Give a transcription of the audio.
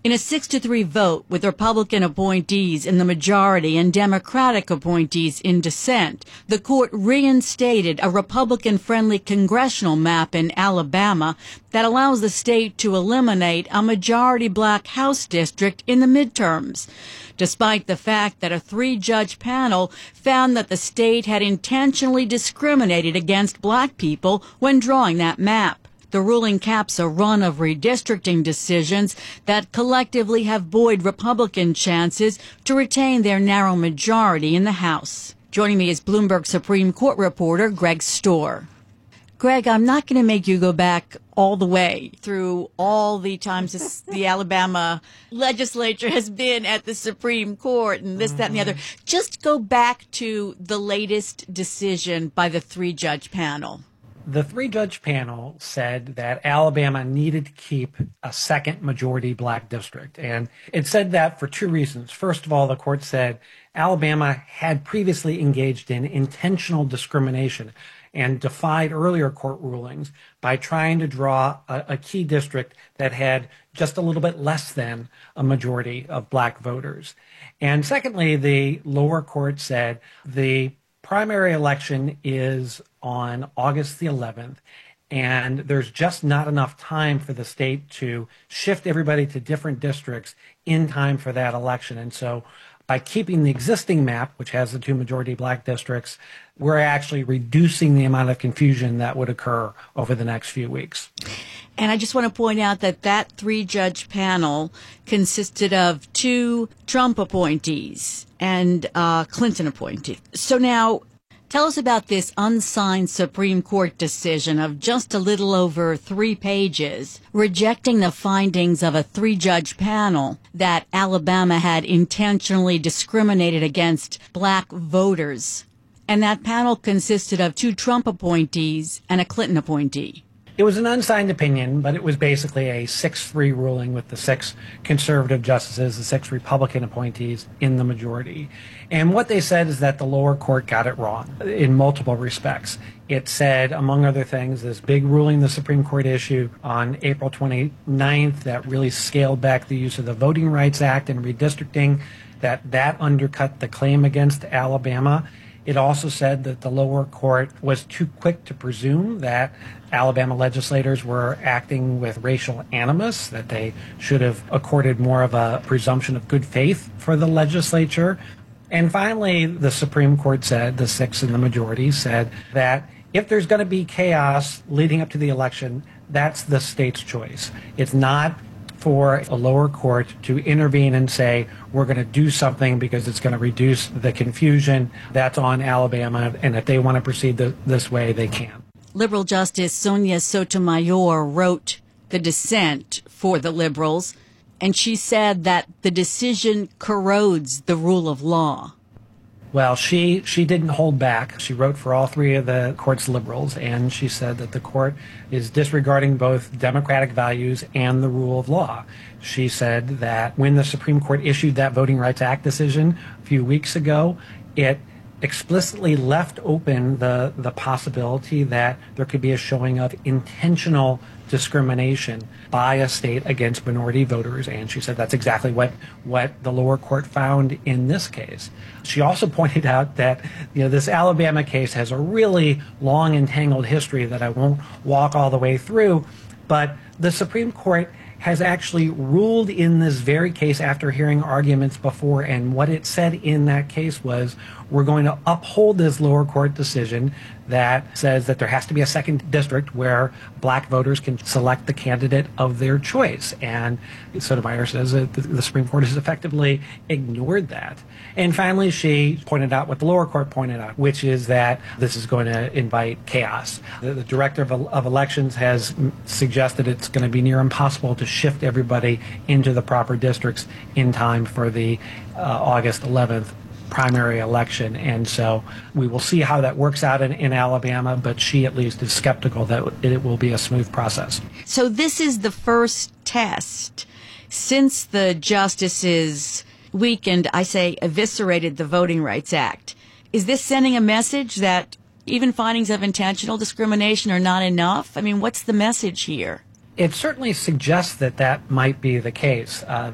In a 6-3 vote with Republican appointees in the majority and Democratic appointees in dissent, the court reinstated a Republican-friendly congressional map in Alabama that allows the state to eliminate a majority black House district in the midterms, despite the fact that a 3-judge panel found that the state had intentionally discriminated against black people when drawing that map. The ruling caps a run of redistricting decisions that collectively have buoyed Republican chances to retain their narrow majority in the House. Joining me is Bloomberg Supreme Court reporter Greg Stohr. Greg, I'm not going to make you go back all the way through all the times the Alabama legislature has been at the Supreme Court and this, that, and the other. Just go back to the latest decision by the 3-judge panel. The 3-judge panel said that Alabama needed to keep a second majority black district. And it said that for 2 reasons. First of all, the court said Alabama had previously engaged in intentional discrimination and defied earlier court rulings by trying to draw a key district that had just a little bit less than a majority of black voters. And secondly, the lower court said the primary election is on August the 11th, and there's just not enough time for the state to shift everybody to different districts in time for that election. And so by keeping the existing map, which has the 2 majority black districts, we're actually reducing the amount of confusion that would occur over the next few weeks. And I just want to point out that that 3-judge panel consisted of 2 Trump appointees and Clinton appointees. So now, tell us about this unsigned Supreme Court decision of just a little over 3 pages, rejecting the findings of a 3-judge panel that Alabama had intentionally discriminated against black voters. And that panel consisted of 2 Trump appointees and a Clinton appointee. It was an unsigned opinion, but it was basically a 6-3 ruling with the 6 conservative justices, the 6 Republican appointees in the majority. And what they said is that the lower court got it wrong in multiple respects. It said, among other things, this big ruling the Supreme Court issued on April 29th that really scaled back the use of the Voting Rights Act and redistricting, that undercut the claim against Alabama. It also said that the lower court was too quick to presume that Alabama legislators were acting with racial animus, that they should have accorded more of a presumption of good faith for the legislature. And finally, the Supreme Court said, the 6 in the majority said, that if there's going to be chaos leading up to the election, that's the state's choice. It's not for a lower court to intervene and say, we're going to do something because it's going to reduce the confusion. That's on Alabama, and if they want to proceed this way, they can. Liberal Justice Sonia Sotomayor wrote the dissent for the liberals, and she said that the decision corrodes the rule of law. Well, she didn't hold back. She wrote for all 3 of the court's liberals, and she said that the court is disregarding both democratic values and the rule of law. She said that when the Supreme Court issued that Voting Rights Act decision a few weeks ago, it explicitly left open the possibility that there could be a showing of intentional discrimination by a state against minority voters, and she said that's exactly what the lower court found in this case. She also pointed out that this Alabama case has a really long and tangled history that I won't walk all the way through, but the Supreme Court has actually ruled in this very case after hearing arguments before, and what it said in that case was, we're going to uphold this lower court decision that says that there has to be a second district where black voters can select the candidate of their choice. And Sotomayor says that the Supreme Court has effectively ignored that. And finally, she pointed out what the lower court pointed out, which is that this is going to invite chaos. The director of elections has suggested it's going to be near impossible to shift everybody into the proper districts in time for the August 11th primary election. And so we will see how that works out in Alabama, but she at least is skeptical that it will be a smooth process. So this is the first test since the justices weakened, I say eviscerated the Voting Rights Act. Is this sending a message that even findings of intentional discrimination are not enough? I mean, what's the message here? It certainly suggests that might be the case.